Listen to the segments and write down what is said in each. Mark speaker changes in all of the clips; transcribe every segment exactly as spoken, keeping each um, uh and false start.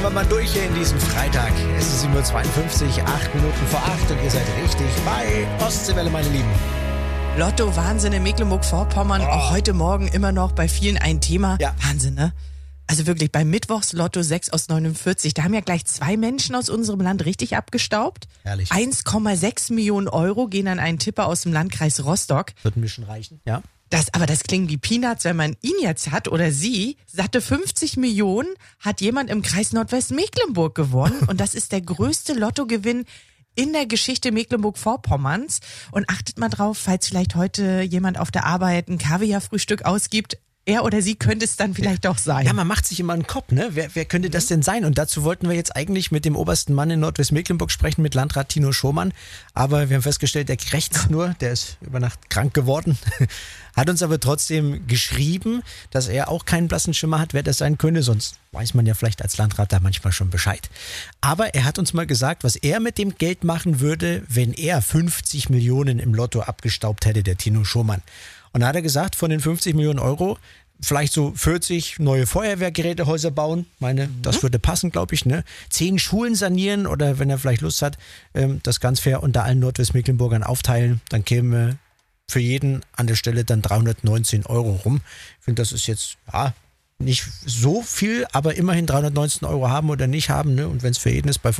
Speaker 1: Wir mal durch hier in diesem Freitag. Es ist sieben Uhr zweiundfünfzig, acht Minuten vor acht und ihr seid richtig bei Ostseewelle, meine Lieben.
Speaker 2: Lotto-Wahnsinn in Mecklenburg-Vorpommern, oh. Auch heute Morgen immer noch bei vielen ein Thema.
Speaker 1: Ja.
Speaker 2: Wahnsinn, ne? Also wirklich, beim Mittwochs-Lotto sechs aus neunundvierzig, da haben ja gleich zwei Menschen aus unserem Land richtig abgestaubt.
Speaker 1: Herrlich.
Speaker 2: eins Komma sechs Millionen Euro gehen an einen Tipper aus dem Landkreis Rostock.
Speaker 1: Wird ein bisschen reichen, ja.
Speaker 2: Das, aber das klingt wie Peanuts, wenn man ihn jetzt hat oder sie. Satte fünfzig Millionen hat jemand im Kreis Nordwestmecklenburg gewonnen. Und das ist der größte Lottogewinn in der Geschichte Mecklenburg-Vorpommerns. Und achtet mal drauf, falls vielleicht heute jemand auf der Arbeit ein Kaviar-Frühstück ausgibt. Er oder sie könnte es dann vielleicht doch sein.
Speaker 1: Ja, man macht sich immer einen Kopf, ne? Wer, wer könnte das denn sein? Und dazu wollten wir jetzt eigentlich mit dem obersten Mann in Nordwestmecklenburg sprechen, mit Landrat Tino Schomann. Aber wir haben festgestellt, der krächzt nur, der ist über Nacht krank geworden. Hat uns aber trotzdem geschrieben, dass er auch keinen blassen Schimmer hat, wer das sein könnte. Sonst weiß man ja vielleicht als Landrat da manchmal schon Bescheid. Aber er hat uns mal gesagt, was er mit dem Geld machen würde, wenn er fünfzig Millionen im Lotto abgestaubt hätte, der Tino Schomann. Und da hat er gesagt, von den fünfzig Millionen Euro vielleicht so vierzig neue Feuerwehrgerätehäuser bauen. Meine, mhm. das würde passen, glaube ich, ne? Zehn Schulen sanieren oder wenn er vielleicht Lust hat, das ganz fair unter allen Nordwestmecklenburgern aufteilen. Dann käme für jeden an der Stelle dann dreihundertneunzehn Euro rum. Ich finde, das ist jetzt, ja, nicht so viel, aber immerhin dreihundertneunzehn Euro haben oder nicht haben, ne? Und wenn es für jeden ist, bei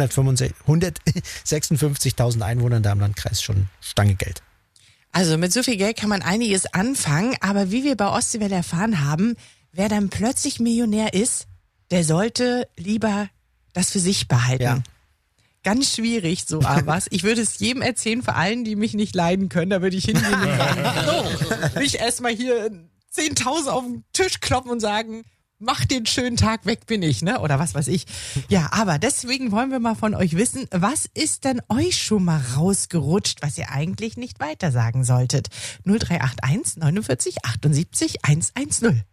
Speaker 1: hundertsechsundfünfzigtausend Einwohnern da im Landkreis schon Stange Geld.
Speaker 2: Also mit so viel Geld kann man einiges anfangen, aber wie wir bei Ostseewelle erfahren haben, wer dann plötzlich Millionär ist, der sollte lieber das für sich behalten.
Speaker 1: Ja.
Speaker 2: Ganz schwierig, so was. Ich würde es jedem erzählen, vor allem, die mich nicht leiden können. Da würde ich hingehen und sagen, so, nicht erstmal hier zehntausend auf den Tisch klopfen und sagen, mach den schönen Tag, weg bin ich, ne? Oder was weiß ich. Ja, aber deswegen wollen wir mal von euch wissen, was ist denn euch schon mal rausgerutscht, was ihr eigentlich nicht weitersagen solltet? null drei acht eins neunundvierzig achtundsiebzig hundertzehn